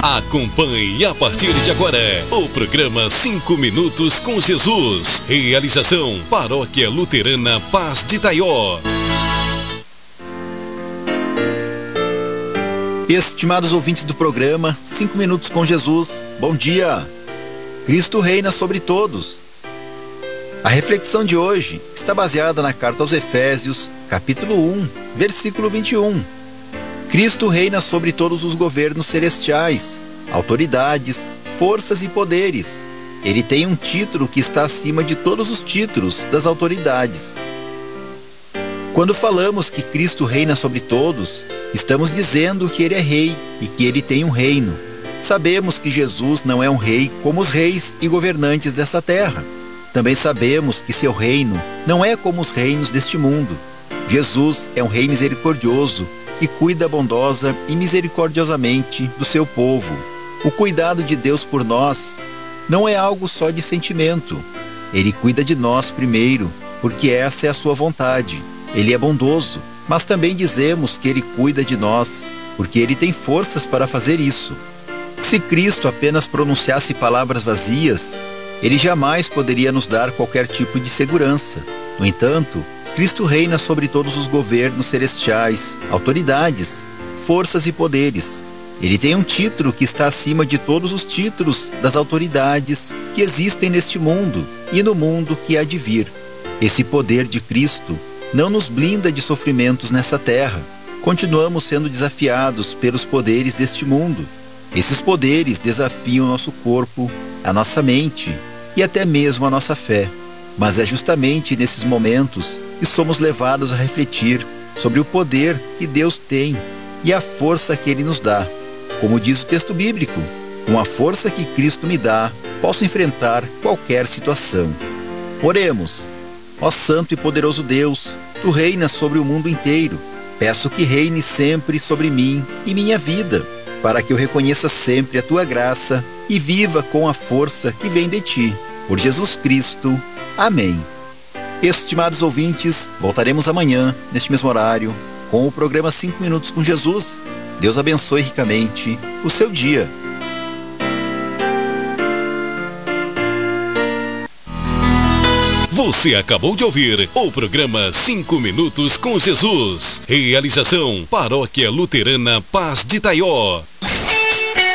Acompanhe a partir de agora o programa 5 Minutos com Jesus. Realização Paróquia Luterana Paz de Itaió. Estimados ouvintes do programa 5 Minutos com Jesus, bom dia! Cristo reina sobre todos. A reflexão de hoje está baseada na carta aos Efésios, capítulo 1, versículo 21. Cristo reina sobre todos os governos celestiais, autoridades, forças e poderes. Ele tem um título que está acima de todos os títulos das autoridades. Quando falamos que Cristo reina sobre todos, estamos dizendo que Ele é rei e que Ele tem um reino. Sabemos que Jesus não é um rei como os reis e governantes dessa terra. Também sabemos que seu reino não é como os reinos deste mundo. Jesus é um rei misericordioso, que cuida bondosa e misericordiosamente do seu povo. O cuidado de Deus por nós não é algo só de sentimento. Ele cuida de nós primeiro, porque essa é a sua vontade. Ele é bondoso, mas também dizemos que Ele cuida de nós, porque Ele tem forças para fazer isso. Se Cristo apenas pronunciasse palavras vazias, Ele jamais poderia nos dar qualquer tipo de segurança. No entanto, Cristo reina sobre todos os governos celestiais, autoridades, forças e poderes. Ele tem um título que está acima de todos os títulos das autoridades que existem neste mundo e no mundo que há de vir. Esse poder de Cristo não nos blinda de sofrimentos nessa terra. Continuamos sendo desafiados pelos poderes deste mundo. Esses poderes desafiam nosso corpo, a nossa mente e até mesmo a nossa fé. Mas é justamente nesses momentos que somos levados a refletir sobre o poder que Deus tem e a força que Ele nos dá. Como diz o texto bíblico, com a força que Cristo me dá, posso enfrentar qualquer situação. Oremos. Ó Santo e poderoso Deus, Tu reinas sobre o mundo inteiro. Peço que reine sempre sobre mim e minha vida, para que eu reconheça sempre a Tua graça e viva com a força que vem de Ti. Por Jesus Cristo. Amém. Estimados ouvintes, voltaremos amanhã, neste mesmo horário, com o programa 5 Minutos com Jesus. Deus abençoe ricamente o seu dia. Você acabou de ouvir o programa 5 Minutos com Jesus. Realização Paróquia Luterana Paz de Itaió.